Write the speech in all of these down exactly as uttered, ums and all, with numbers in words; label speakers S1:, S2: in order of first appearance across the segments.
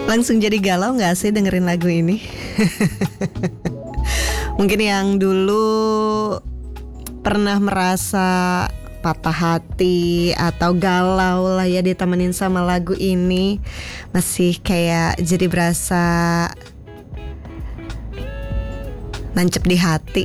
S1: Langsung jadi galau gak sih dengerin lagu ini? Mungkin yang dulu pernah merasa patah hati atau galau lah ya ditemenin sama lagu ini, masih kayak jadi berasa nancep di hati.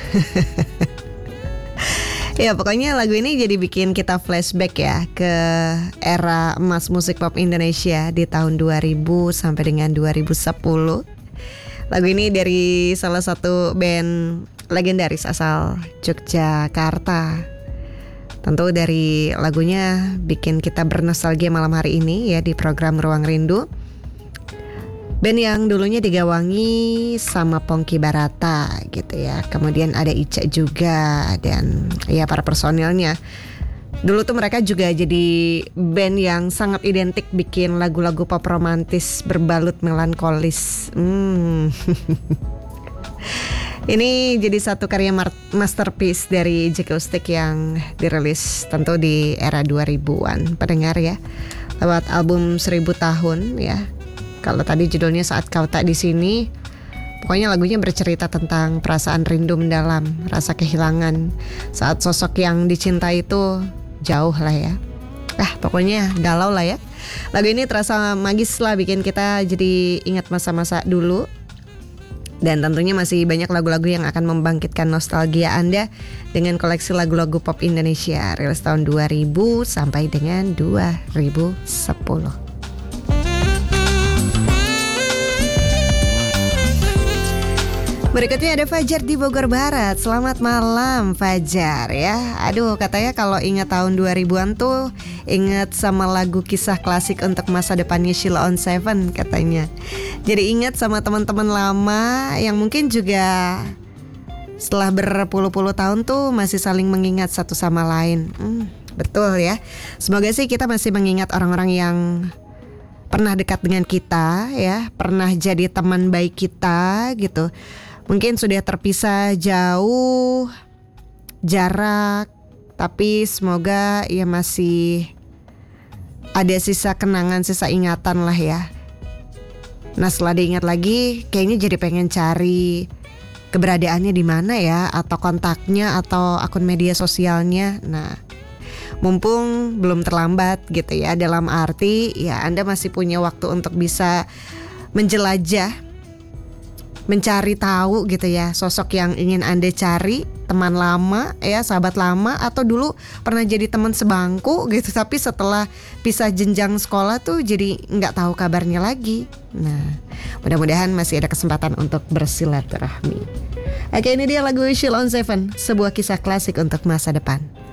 S1: Ya pokoknya lagu ini jadi bikin kita flashback ya ke era emas musik pop Indonesia di tahun dua ribu sampai dengan dua ribu sepuluh. Lagu ini dari salah satu band legendaris asal Yogyakarta. Tentu dari lagunya bikin kita bernostalgia malam hari ini ya di program Ruang Rindu. Band yang dulunya digawangi sama Pongki Barata gitu ya. Kemudian ada Ica juga dan ya para personilnya. Dulu tuh mereka juga jadi band yang sangat identik bikin lagu-lagu pop romantis berbalut melankolis. Hmm. Ini jadi satu karya masterpiece dari J Acoustic yang dirilis tentu di era dua ribuan pendengar ya. Lewat album seribu tahun ya. Kalau tadi judulnya Saat Kau Tak di Sini, pokoknya lagunya bercerita tentang perasaan rindu mendalam, rasa kehilangan saat sosok yang dicintai itu jauh lah ya. Ah, pokoknya galau lah ya. Lagu ini terasa magis lah, bikin kita jadi ingat masa-masa dulu. Dan tentunya masih banyak lagu-lagu yang akan membangkitkan nostalgia Anda dengan koleksi lagu-lagu pop Indonesia rilis tahun dua ribu sampai dengan dua ribu sepuluh. Berikutnya ada Fajar di Bogor Barat. Selamat malam Fajar ya. Aduh katanya kalau ingat tahun dua ribuan tuh ingat sama lagu kisah klasik untuk masa depannya Sheila on Seven katanya. Jadi ingat sama teman-teman lama yang mungkin juga setelah berpuluh-puluh tahun tuh masih saling mengingat satu sama lain. hmm, Betul ya. Semoga sih kita masih mengingat orang-orang yang pernah dekat dengan kita ya, pernah jadi teman baik kita gitu. Mungkin sudah terpisah jauh jarak, tapi semoga ya masih ada sisa kenangan, sisa ingatan lah ya. Nah setelah diingat lagi, kayaknya jadi pengen cari keberadaannya di mana ya, atau kontaknya, atau akun media sosialnya. Nah mumpung belum terlambat gitu ya, dalam arti ya Anda masih punya waktu untuk bisa menjelajah, mencari tahu gitu ya sosok yang ingin Anda cari, teman lama ya, sahabat lama, atau dulu pernah jadi teman sebangku gitu tapi setelah pisah jenjang sekolah tuh jadi nggak tahu kabarnya lagi. Nah mudah-mudahan masih ada kesempatan untuk bersilaturahmi. Oke, ini dia lagu Sheila on Seven, sebuah kisah klasik untuk masa depan.